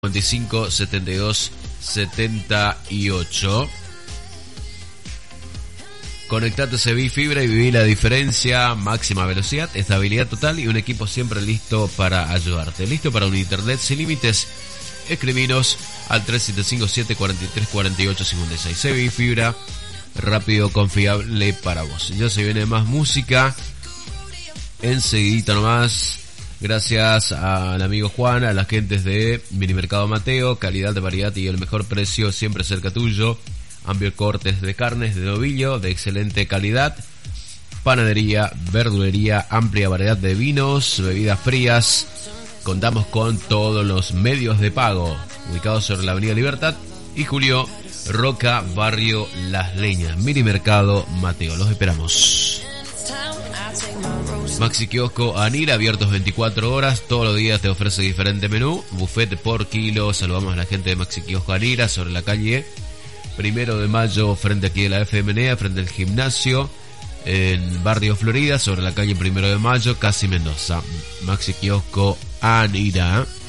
55 72 78. Conectate a Sevi Fibra y viví la diferencia. Máxima velocidad, estabilidad total y un equipo siempre listo para ayudarte. Listo para un internet sin límites. Escribinos al 3757-4348-56. Sevi Fibra, rápido, confiable para vos. Ya se viene más música enseguidita nomás. Gracias al amigo Juan, a las gentes de Minimercado Mateo, calidad de variedad y el mejor precio siempre cerca tuyo. Amplio cortes de carnes de novillo de excelente calidad. Panadería, verdulería, amplia variedad de vinos, bebidas frías. Contamos con todos los medios de pago. Ubicados sobre la Avenida Libertad y Julio Roca, barrio Las Leñas. Minimercado Mateo, los esperamos. Maxi Kiosco Anira, abiertos 24 horas, todos los días te ofrece diferente menú, buffet por kilo. Saludamos a la gente de Maxi Kiosco Anira sobre la calle 1 de Mayo, frente aquí de la FMNA, frente al gimnasio, en Barrio Florida, sobre la calle 1 de Mayo, casi Mendoza. Maxi Kiosco Anira.